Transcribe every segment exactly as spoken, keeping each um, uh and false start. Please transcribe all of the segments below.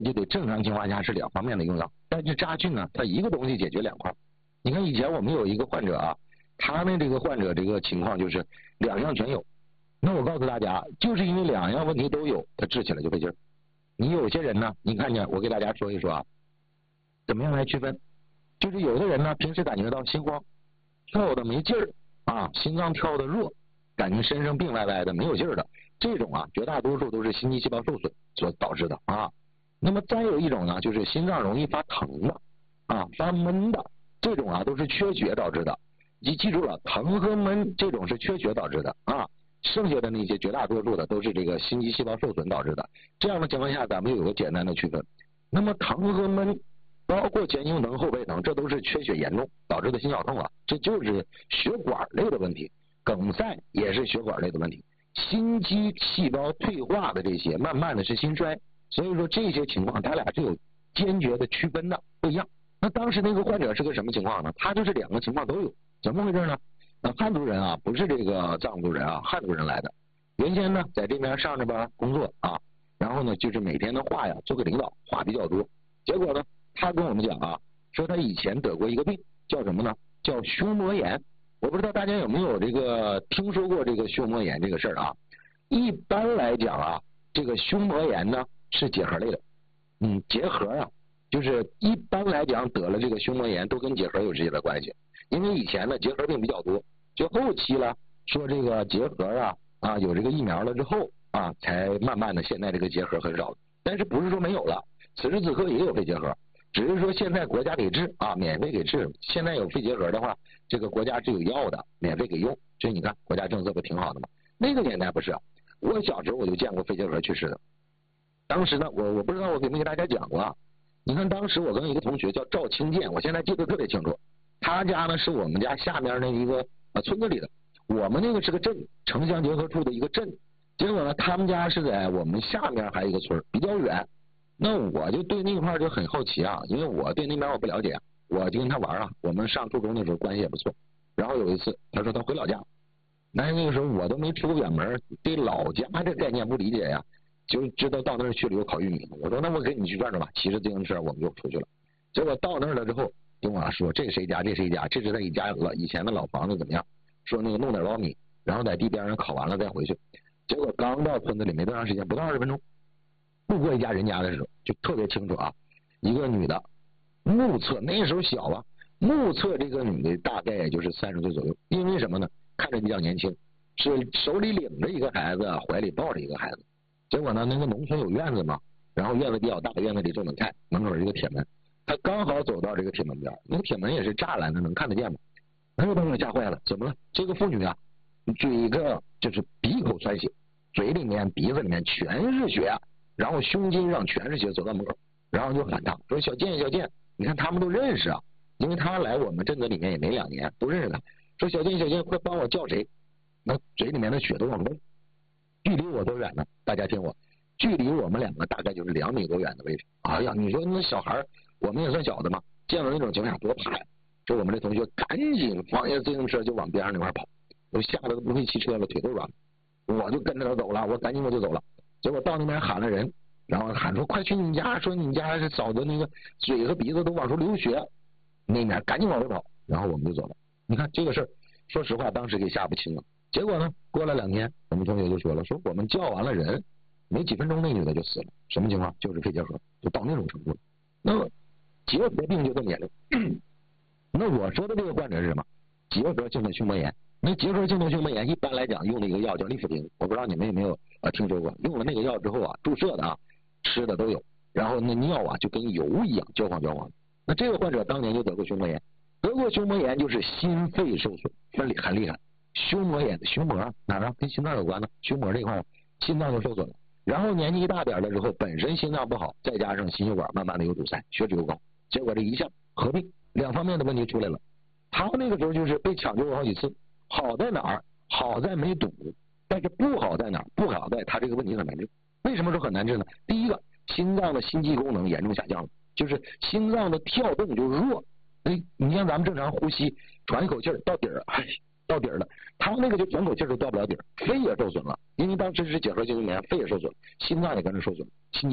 你就得正常情况下是两方面的用药。但是扎菌呢，它一个东西解决两块。你看以前我们有一个患者啊，他们这个患者这个情况就是两样全有。那我告诉大家，就是因为两样问题都有，他治起来就费劲儿。你有些人呢，你看见我给大家说一说啊，怎么样来区分？就是有的人呢，平时感觉到心慌，跳的没劲儿啊，心脏跳的弱，感觉身上病歪歪的没有劲儿的，这种啊，绝大多数都是心肌细胞受损所导致的啊。那么再有一种呢，就是心脏容易发疼的啊，发闷的，这种啊都是缺血导致的。你记住了，疼和闷这种是缺血导致的啊，剩下的那些绝大多数的都是这个心肌细胞受损导致的。这样的情况下，咱们有个简单的区分。那么疼和闷，包括前胸疼、后背疼，这都是缺血严重导致的心绞痛啊，这就是血管类的问题。梗塞也是血管类的问题，心肌细胞退化的这些，慢慢的是心衰。所以说这些情况，它俩是有坚决的区分的，不一样。那当时那个患者是个什么情况呢？他就是两个情况都有，怎么回事呢？那汉族人啊，不是这个藏族人啊，汉族人来的。原先呢，在这边上着班工作啊，然后呢，就是每天的话呀，做个领导，话比较多。结果呢，他跟我们讲啊，说他以前得过一个病，叫什么呢？叫胸膜炎。我不知道大家有没有这个听说过这个胸膜炎这个事儿啊？一般来讲啊，这个胸膜炎呢是结核类的，嗯，结核啊，就是一般来讲得了这个胸膜炎都跟结核有直接的关系。因为以前呢结核病比较多，就后期了说这个结核啊啊有这个疫苗了之后啊，才慢慢的现在这个结核很少，但是不是说没有了，此时此刻也有肺结核。只是说现在国家给治啊，免费给治。现在有肺结核的话，这个国家是有药的，免费给用。所以你看国家政策不挺好的吗？那个年代不是，我小时候我就见过肺结核去世的。当时呢，我我不知道我给没给大家讲过啊。你看当时我跟一个同学叫赵清建，我现在记得特别清楚。他家呢是我们家下面那一个啊村子里的，我们那个是个镇，城乡结合处的一个镇。结果呢，他们家是在我们下面还有一个村，比较远。那我就对那块就很好奇啊，因为我对那边我不了解，我就跟他玩啊。我们上初中的时候关系也不错。然后有一次他说他回老家，那那个时候我都没出过远门，对老家这概念不理解呀，就知道到那儿去了有烤玉米。我说那我跟你去转转吧，骑着自行车我们就出去了。结果到那儿了之后，跟我说这谁家这谁家，这是他一家老以前的老房子怎么样？说那个弄点苞米，然后在地边上烤完了再回去。结果刚到村子里没多长时间，不到二十分钟。路过一家人家的时候，就特别清楚啊，一个女的，目测那时候小啊，目测这个女的大概也就是三十岁左右，因为什么呢？看着比较年轻，是手里领着一个孩子，怀里抱着一个孩子。结果呢，那个农村有院子嘛，然后院子比较大，院子里正门开，门口一个铁门，他刚好走到这个铁门边，那个铁门也是栅栏的，能看得见嘛。那就把我吓坏了，怎么了？这个妇女啊，嘴个就是鼻口窜血，嘴里面、鼻子里面全是血。然后胸襟上全是血，走到门口，然后就喊他说小健小健，你看他们都认识啊，因为他来我们镇子里面也没两年，都认识他。说小健小健，快帮我叫谁？那嘴里面的血都往东，距离我多远呢？大家听我，距离我们两个大概就是两米多远的位置。哎呀，你说那小孩，我们也算小的嘛，见到那种情况下多怕呀！说我们这同学赶紧放下自行车就往边上那块跑，我吓得都不会骑车了，腿都软了。我就跟着他走了，我赶紧我就走了。结果到那边喊了人，然后喊说快去你家，说你家是嫂子那个嘴和鼻子都往出流血，那边赶紧往回跑，然后我们就走了。你看这个事儿，说实话当时给吓不轻了。结果呢，过了两天，我们同学就说了，说我们叫完了人，没几分钟那女的就死了，什么情况？就是肺结核，就到那种程度了。那么结核病就这么严重。那我说的这个患者是什么？结核性的胸膜炎。那结核性的胸膜炎一般来讲用的一个药叫利福平，我不知道你们有没有啊听说过？用了那个药之后啊，注射的啊，吃的都有，然后那尿啊就跟油一样焦黄焦黄。那这个患者当年就得过胸膜炎，得过胸膜炎就是心肺受损，分离很厉害。胸膜炎，胸膜哪儿啊？跟心脏有关呢？胸膜这块心脏就受损了。然后年纪一大点了之后，本身心脏不好，再加上心血管慢慢的有堵塞，血脂又高，结果这一下合并两方面的问题出来了。他那个时候就是被抢救过好几次。好在哪儿？好在没堵，但是不好在哪儿？不好在他这个问题很难治。为什么说很难治呢？第一个，心脏的心肌功能严重下降了，就是心脏的跳动就弱。你你像咱们正常呼吸，喘一口气儿到底儿，哎，到底儿了。他那个就喘口气儿都到不了底儿，肺也受损了，因为当时是结核性胸膜炎，肺也受损，心脏也跟着受损，心肌炎。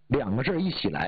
两个事儿一起来。